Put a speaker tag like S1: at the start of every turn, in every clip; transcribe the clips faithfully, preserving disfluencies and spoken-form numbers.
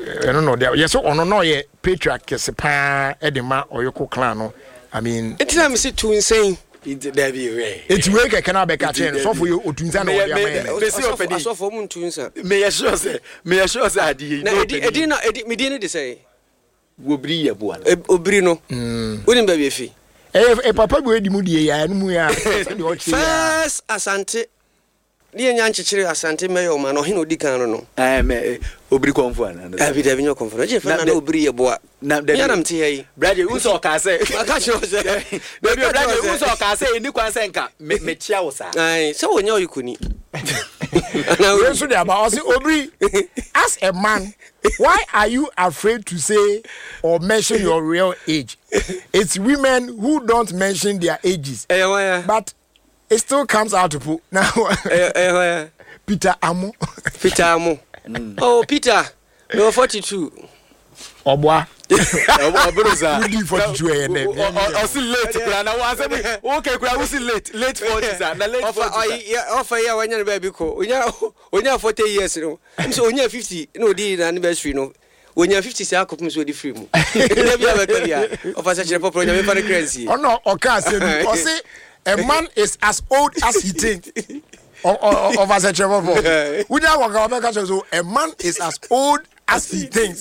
S1: I don't know. Yes, so on no ye patriarch kesepa edema oyoko clan no. I mean,
S2: it's time say to insane.
S3: It's there be way.
S1: It's way can be catching. So for you otunza no
S3: me see opedi.
S2: So for mun tunsa.
S3: Me assure say, me assure say adi.
S2: Na edi edi na edi me dey say.
S3: Obri ye boa.
S2: Obri no. Woni ba bi efi.
S1: Eh eh papa bo edi mu die ya no mu ya.
S2: First asante. Ni enya nchechire asante meyo ma no he no di kan no.
S3: Eh me obri konfo ana.
S2: Abi da bi nyo konfo. Je fa na obri ye boa.
S3: Na da
S2: ya na mte yi.
S3: Brother who so ka say.
S2: Aka cho say.
S3: Baby brother who so ka say ni kwan say nka me chia wo sa.
S2: Ai so wonya oyikuni.
S1: Now we should about say obri as a man why are you afraid to say or mention your real age? It's women who don't mention their ages.
S2: Eh why?
S1: But it still comes out to put now.
S2: Eh eh why?
S1: Peter Amo.
S2: Peter Amo. Oh Peter, you're forty-two.
S1: Obwa.
S3: Obruza.
S1: We do forty-two eh na.
S3: O si late kura na wa say okay kura we si late late forties na late forties.
S2: Offer offer ya wanya na baby ko. Onya onya forty years no. So onya fifty no di na anniversary no. Onya fifty say akopum so di free mu. Na bia ba bia. Offer say papa onya me fa currency.
S1: Oh no, oka say o say a man is as old as he thinks. Of as a travel for. We don't work out so a man is as old as he thinks.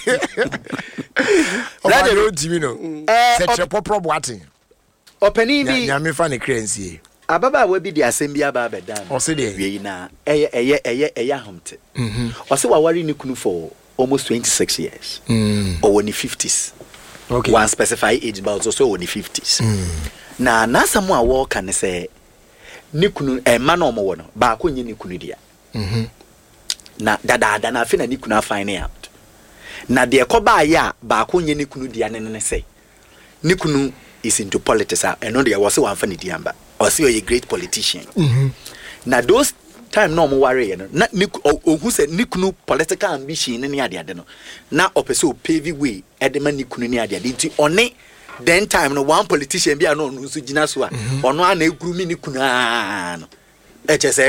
S1: Brother road Jimino. Such a proper boating.
S3: Opening the
S1: Yami fan currency.
S3: Ababa will be the assembly about dan.
S1: O say dey.
S3: We na eye eye eye eye humte. Mhm. O say wa wari ni kunu for almost twenty-six years. Mm. Or in the fifties. Okay. One specified age but also in the fifties. Mm. Na na samu awo kan say ni kunu e ma no mo wo no ba ko nyi ni kunu dia. Mhm. Na dada dada na afi na ni kunu find out. Na de ko ba ya ba ko nyi ni kunu dia ne ne say. Ni kunu is into politics and no there was one funny diamba. Or see a great politician. Mm-hmm. Now those time no more worry, na who said Nikunu political ambition in the idea. Now opeso paving way at the man Nikunu ni idea. Did only then time no one politician be a no Sujinaswa or no one a grooming Nikuna. H S